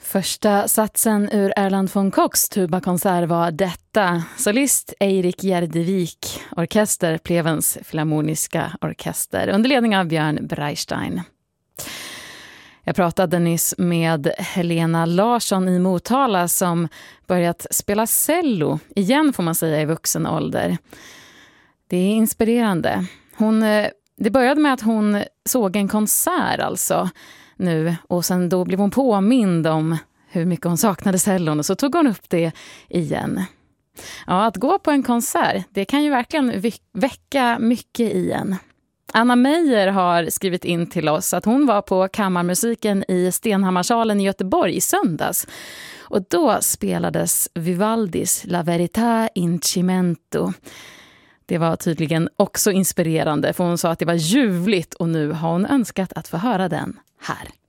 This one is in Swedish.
Första satsen ur Erland von Kochs tubakonsert var detta. Solist Eirik Gjerdevik, orkester Plevens Filharmoniska orkester under ledning av Björn Breistein. Jag pratade nyss med Helena Larsson i Motala som börjat spela cello, igen får man säga i vuxen ålder. Det är inspirerande. Det började med att hon såg en konsert alltså nu och sen då blev hon påmind om hur mycket hon saknade cellon och så tog hon upp det igen. Ja, att gå på en konsert, det kan ju verkligen väcka mycket i en. Anna Meijer har skrivit in till oss att hon var på kammarmusiken i Stenhammarsalen i Göteborg i söndags. Och då spelades Vivaldis La Verità in Cimento. Det var tydligen också inspirerande för hon sa att det var ljuvligt och nu har hon önskat att få höra den här.